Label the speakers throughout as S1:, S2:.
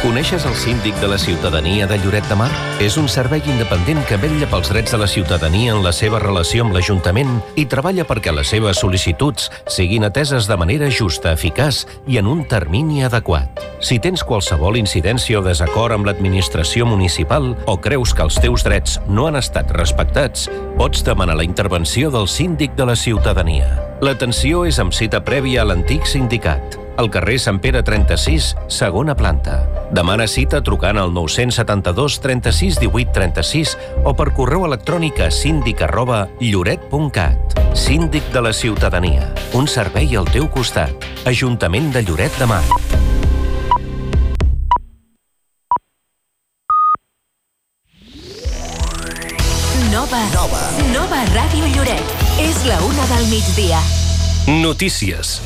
S1: Coneixes el síndic de la ciutadania de Lloret de Mar? És un servei independent que vetlla pels drets de la ciutadania en la seva relació amb l'Ajuntament i treballa perquè les seves sol·licituds siguin ateses de manera justa, eficaç i en un termini adequat. Si tens qualsevol incidència o desacord amb l'administració municipal o creus que els teus drets no han estat respectats, pots demanar la intervenció del síndic de la ciutadania. L'atenció és amb cita prèvia a l'antic sindicat, al carrer Sant Pere 36, segona planta. Demana cita trucant al 972 36 18 36 o per correu electrònic a síndic@lloret.cat. Síndic de la ciutadania. Un servei al teu costat. Ajuntament de Lloret de Mar.
S2: Nova Ràdio Lloret. És la 1 del migdia.
S1: Notícies.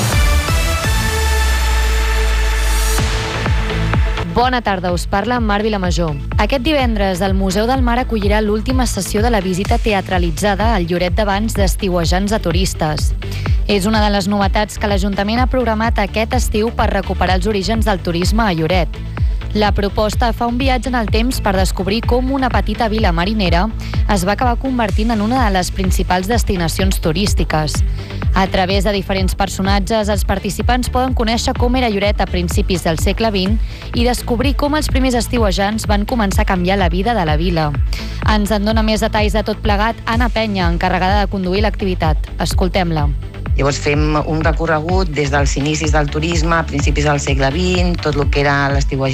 S3: Bona tarda, us parla Mar Vilamajor. Aquest divendres, el Museu del Mar acollirà l'última sessió de la visita teatralitzada al Lloret d'Abans d'estiuejants a turistes. És una de les novetats que l'Ajuntament ha programat aquest estiu per recuperar els orígens del turisme a Lloret. La proposta fa un viatge en el temps per descobrir com una petita vila marinera es va acabar convertint en una de les principals destinacions turístiques. A través de diferents personatges, els participants poden conèixer com era Lloret a principis del segle XX i descobrir com els primers estiuejants van començar a canviar la vida de la vila. Ens en dona més detalls de tot plegat Anna Penya, encarregada de conduir l'activitat. Escoltem-la.
S4: Llavors fem un recorregut des dels inicis del turisme, a principis del segle XX, tot el que era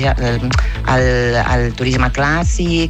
S4: el turisme clàssic,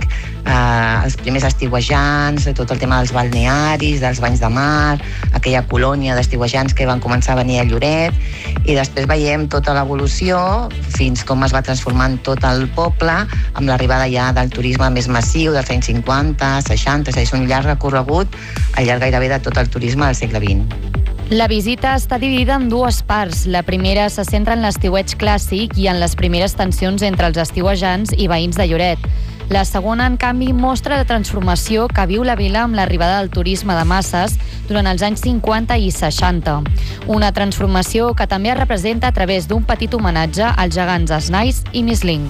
S4: els primers estiuejants, tot el tema dels balnearis, dels banys de mar, aquella colònia d'estiuejants que van començar a venir a Lloret, i després veiem tota l'evolució fins com es va transformant tot el poble amb l'arribada ja del turisme més massiu dels anys 50, 60, és un llarg recorregut al llarg gairebé de tot el turisme del segle XX.
S3: La visita està dividida en dues parts. La primera se centra en l'estiueig clàssic i en les primeres tensions entre els estiuejants i veïns de Lloret. La segona, en canvi, mostra la transformació que viu la vila amb l'arribada del turisme de masses durant els anys 50 i 60. Una transformació que també es representa a través d'un petit homenatge als gegants Snais i Misling.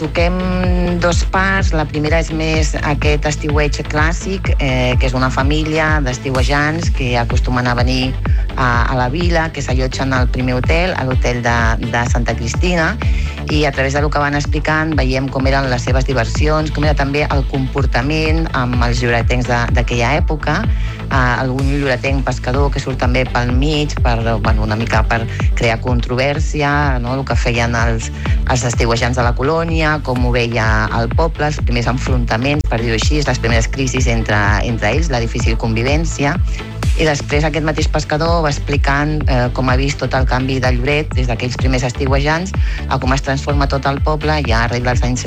S4: Toquem dos parts. La primera és més aquest estiueig clàssic, que és una família d'estiuejants que acostumen a venir a la vila, que s'allotgen al primer hotel, a l'hotel de Santa Cristina, i a través del que van explicant veiem com eren les seves diversions, com era també el comportament amb els lloretencs d'aquella època, algun lloretenc pescador que surt també pel mig una mica per crear controvèrsia, no? El que feien els estiuejants de la colònia, com ho veia el poble, els primers enfrontaments, per dir-ho així, les primeres crisis entre ells, la difícil convivència. I després aquest mateix pescador va explicant com ha vist tot el canvi de Lloret des d'aquells primers estiuejants a com es transforma tot el poble ja arrel dels anys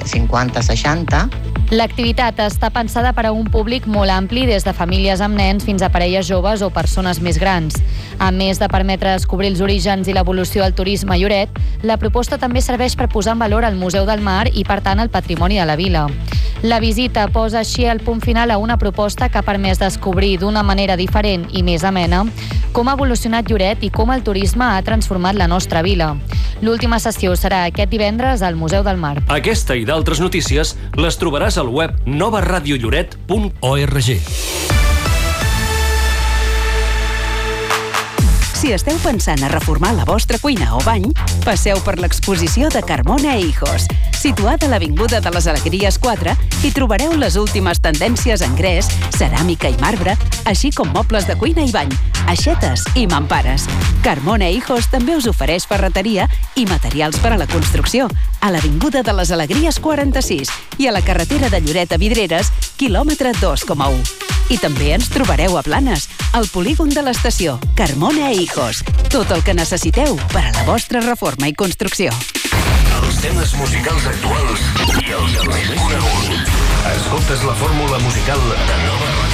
S4: 50-60.
S3: L'activitat està pensada per a un públic molt ampli, des de famílies amb nens fins a parelles joves o persones més grans. A més de permetre descobrir els orígens i l'evolució del turisme a Lloret, la proposta també serveix per posar en valor el Museu del Mar i, per tant, el patrimoni de la vila. La visita posa així el punt final a una proposta que ha permès descobrir d'una manera diferent i més amena com ha evolucionat Lloret i com el turisme ha transformat la nostra vila. L'última sessió serà aquest divendres al Museu del Mar.
S1: Aquesta i d'altres notícies les trobaràs al web novaradiolloret.org.
S2: Si esteu pensant a reformar la vostra cuina o bany, passeu per l'exposició de Carmona Hijos. Situada a l'Avinguda de les Alegries 4, hi trobareu les últimes tendències en gres, ceràmica i marbre, així com mobles de cuina i bany, aixetes i mampares. Carmona Hijos també us ofereix ferreteria i materials per a la construcció, a l'Avinguda de les Alegries 46 i a la carretera de Lloret a Vidreres, quilòmetre 2,1. I també ens trobareu a Blanes, al polígon de l'estació. Carmona Hijos. Tot el que necessiteu per a la vostra reforma i construcció.
S5: Els temes musicals actuals i els més coneguts. Escoltes la fórmula musical de Nova Ràdio.